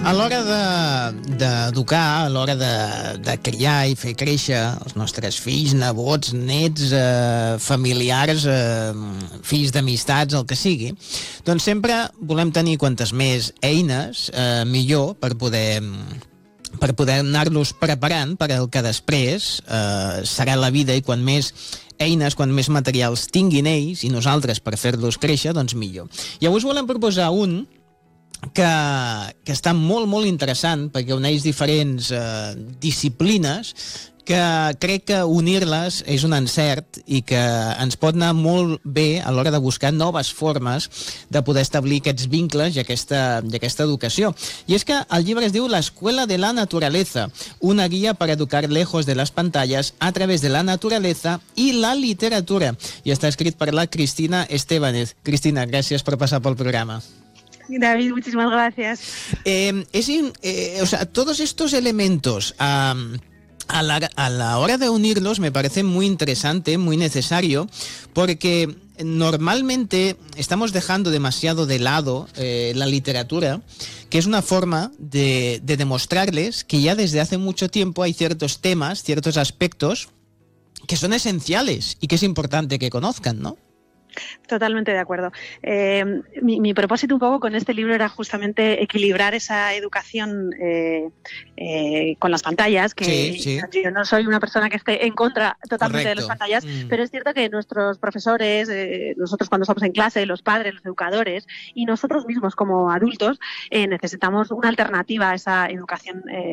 A l'hora d'educar, a l'hora de criar i fer créixer els nostres fills, nebots, nets, familiars, fills d'amistats, el que sigui, doncs sempre volem tenir quantes més eines, millor, per poder anar-los preparant per al que després serà la vida, i quan més eines, quan més materials tinguin ells i nosaltres per fer-los créixer, doncs millor. I avui us volem proposar un que està molt, molt interessant, perquè uneix diferents disciplines que crec que unir-les és un encert i que ens pot anar molt bé a l'hora de buscar noves formes de poder establir aquests vincles i aquesta educació. I és que el llibre es diu La Escuela de la Naturaleza, una guía para educar lejos de las pantallas a través de la naturaleza y la literatura. I està escrit per la Cristina Estébanez. Cristina, gràcies per passar pel programa. David, muchísimas gracias. Todos estos elementos a la hora de unirlos me parece muy interesante, muy necesario, porque normalmente estamos dejando demasiado de lado la literatura, que es una forma de demostrarles que ya desde hace mucho tiempo hay ciertos temas, ciertos aspectos que son esenciales y que es importante que conozcan, ¿no? Totalmente de acuerdo. Mi propósito un poco con este libro era justamente equilibrar esa educación con las pantallas, que sí. Yo no soy una persona que esté en contra totalmente de las pantallas, pero es cierto que nuestros profesores, nosotros cuando estamos en clase, los padres, los educadores y nosotros mismos como adultos necesitamos una alternativa a esa educación